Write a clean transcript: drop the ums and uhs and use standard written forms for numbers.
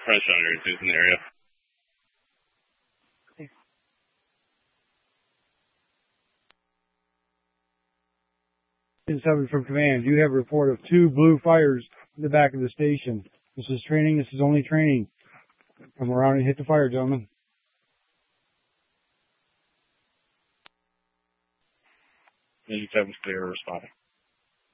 Pressure on your in the area. Seven from command. You have a report of 2 blue fires in the back of the station. This is training. This is only training. Come around and hit the fire, gentlemen. Maybe 7's clear, responding.